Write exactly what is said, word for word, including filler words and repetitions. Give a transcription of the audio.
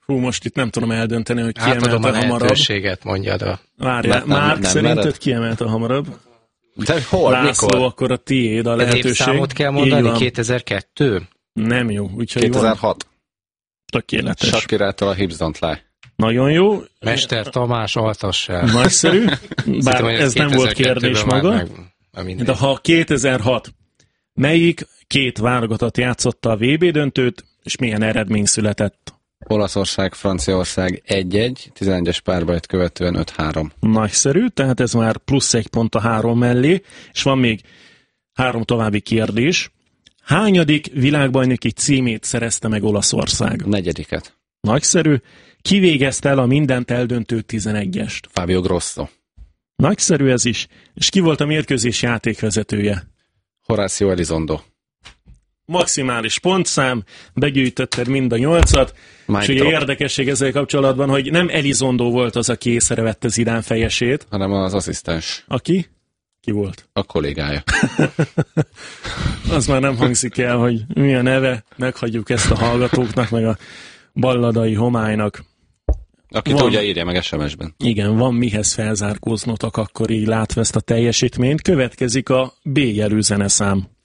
Hú, most itt nem tudom eldönteni, hogy ki Átadom emelte a hamarabb. lehetőséget, mondjad a... Várjál, Márk, szerinted ki emelte hamarabb? De hol, László, mikor? akkor a tiéd a Az lehetőség. évszámot kell Így mondani, van. kétezer-kettő? Nem jó, úgyhogy van. kétezer-hat. Tökéletes. Shakirától a Hips Don't Lie. Nagyon jó. Mester Tamás altassál. Nagyszerű. Bár Hittem, hogy ez nem volt kérdés kétezer-kettőből maga. már meg- mindegy. De ha kétezer-hat, melyik két válogatott játszotta a vé bé döntőt, és milyen eredmény született? Olaszország, Franciaország egy-egy, tizenegyes párbajt követően öt-három. Nagyszerű, tehát ez már plusz egy pont a három mellé, és van még három további kérdés. Hányadik világbajnoki címét szerezte meg Olaszország? Negyediket. Nagyszerű. Ki végezte el a mindent eldöntő tizenegyest? Fabio Grosso. Nagyszerű ez is. És ki volt a mérkőzés játékvezetője? Horacio Elizondo. Maximális pontszám, begyűjtötted mind a nyolcat, Mic és ugye drop. érdekesség ezzel kapcsolatban, hogy nem Elizondo volt az, aki észrevette Zidane fejesét. Hanem az asszisztens, Aki? Ki volt? a kollégája. Az már nem hangzik el, hogy mi a neve, meghagyjuk ezt a hallgatóknak, meg a balladai homálynak. Aki Van. tudja, írja meg es em es-ben. Igen, van mihez felzárkóznotok, akkor így látva ezt a teljesítményt. Következik a B jelű zeneszám.